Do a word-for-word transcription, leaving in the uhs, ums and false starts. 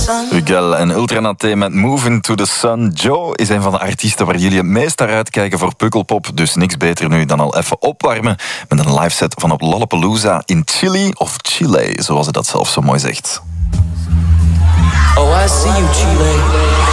Huguel en Ultranate met Moving to the Sun. Joe is een van de artiesten waar jullie het meest naar uitkijken voor Pukkelpop. Dus niks beter nu dan al even opwarmen met een live set van op Lollapalooza in Chili of Chile, zoals ze dat zelf zo mooi zegt. Oh, I see you, Chile.